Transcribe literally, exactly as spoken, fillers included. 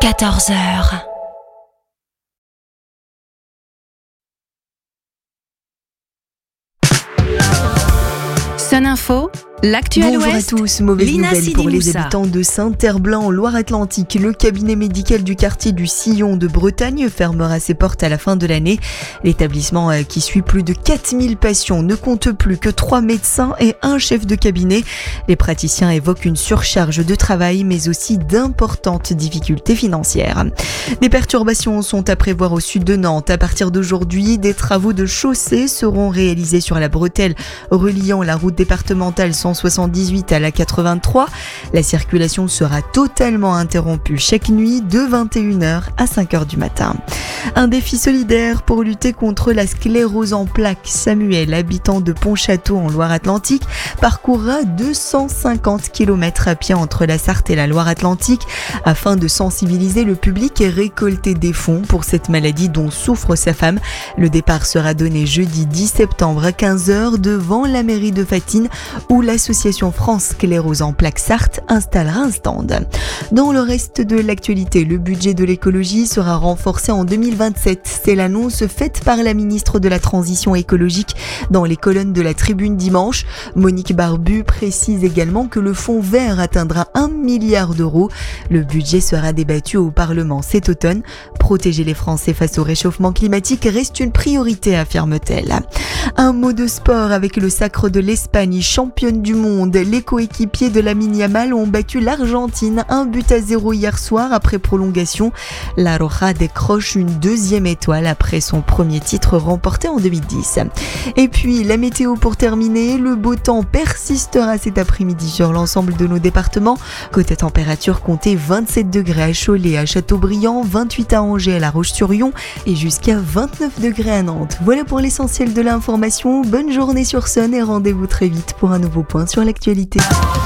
quatorze heures. Sun Info, l'actuel Bonjour Ouest. à tous, mauvaise Lina nouvelle pour les Sidimoussa. habitants de Saint-Herblain en Loire-Atlantique. Le cabinet médical du quartier du Sillon de Bretagne fermera ses portes à la fin de l'année. L'établissement qui suit plus de quatre mille patients ne compte plus que trois médecins et un chef de cabinet. Les praticiens évoquent une surcharge de travail mais aussi d'importantes difficultés financières. Des perturbations sont à prévoir au sud de Nantes. À partir d'aujourd'hui, des travaux de chaussée seront réalisés sur la bretelle reliant la route départementale cent soixante-dix-huit à la quatre-vingt-trois. La circulation sera totalement interrompue chaque nuit de vingt et une heures à cinq heures du matin. Un défi solidaire pour lutter contre la sclérose en plaques. Samuel, habitant de Pontchâteau en Loire-Atlantique, parcourra deux cent cinquante kilomètres à pied entre la Sarthe et la Loire-Atlantique afin de sensibiliser le public et récolter des fonds pour cette maladie dont souffre sa femme. Le départ sera donné jeudi dix septembre à quinze heures devant la mairie de Fatine où l'association France Sclérose en plaques Sarthe installera un stand. Dans le reste de l'actualité, le budget de l'écologie sera renforcé en deux mille vingt-sept. C'est l'annonce faite par la ministre de la Transition écologique dans les colonnes de la Tribune dimanche. Monique Barbu précise également que le fonds vert atteindra un milliard d'euros. Le budget sera débattu au Parlement cet automne. Protéger les Français face au réchauffement climatique reste une priorité, affirme-t-elle. Un mot de sport avec le sacre de l'Espagne, championne du monde. Les coéquipiers de Lamine Yamal ont battu l'Argentine un but à zéro hier soir après prolongation. La Roja décroche une deuxième étoile après son premier titre remporté en deux mille dix. Et puis la météo pour terminer, le beau temps persistera cet après-midi sur l'ensemble de nos départements. Côté température, comptez vingt-sept degrés à Cholet, à Châteaubriand, vingt-huit à Angers, à La Roche-sur-Yon et jusqu'à vingt-neuf degrés à Nantes. Voilà pour l'essentiel de l'information. Bonne journée sur Sun et rendez-vous très vite pour un nouveau point sur l'actualité.